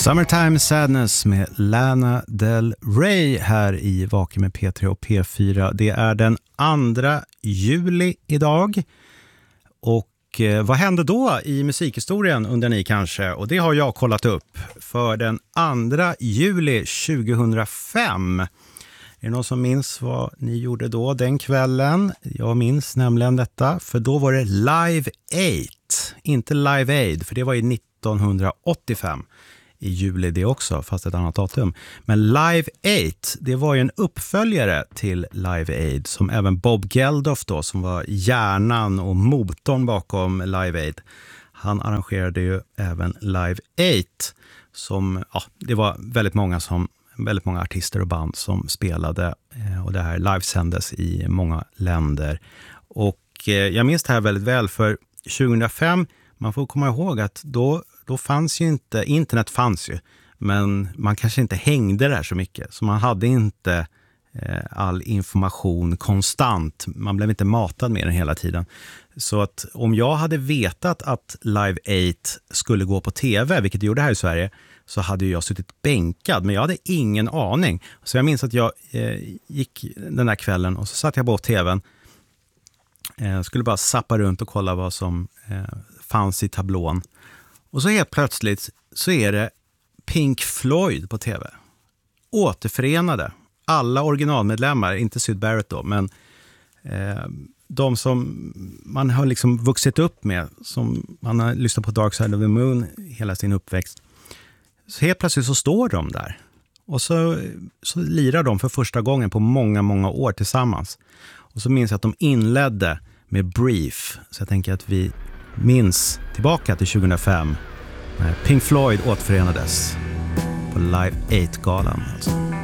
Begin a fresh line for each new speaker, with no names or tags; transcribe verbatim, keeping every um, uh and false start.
Summertime Sadness med Lana Del Rey här i Vaken med P tre och P fyra. Det är den andra juli idag. Och eh, vad hände då i musikhistorien undrar ni kanske? Och det har jag kollat upp. För den andra juli tjugohundrafem. Är det någon som minns vad ni gjorde då den kvällen? Jag minns nämligen detta. För då var det Live Aid. Inte Live Aid, för det var i nittonhundraåttiofem. I juli det också, fast ett annat datum. Men Live Aid, det var ju en uppföljare till Live Aid som även Bob Geldof då, som var hjärnan och motorn bakom Live Aid. Han arrangerade ju även Live Aid som, ja, det var väldigt många som väldigt många artister och band som spelade och det här livesändes i många länder. Och jag minns det här väldigt väl för tjugohundrafem, man får komma ihåg att då Då fanns ju inte, internet fanns ju, men man kanske inte hängde där så mycket. Så man hade inte eh, all information konstant. Man blev inte matad med den hela tiden. Så att om jag hade vetat att Live Aid skulle gå på tv, vilket det gjorde här i Sverige, så hade jag suttit bänkad. Men jag hade ingen aning. Så jag minns att jag eh, gick den där kvällen och så satt jag på tvn. Eh, skulle bara sappa runt och kolla vad som eh, fanns i tablån. Och så helt plötsligt så är det Pink Floyd på tv. Återförenade. Alla originalmedlemmar, inte Syd Barrett då, men eh, de som man har liksom vuxit upp med, som man har lyssnat på Dark Side of the Moon hela sin uppväxt. Så helt plötsligt så står de där. Och så, så lirar de för första gången på många, många år tillsammans. Och så minns jag att de inledde med Brief. Så jag tänker att vi minns tillbaka till tjugohundrafem när Pink Floyd återförenades på Live Aid-galan alltså.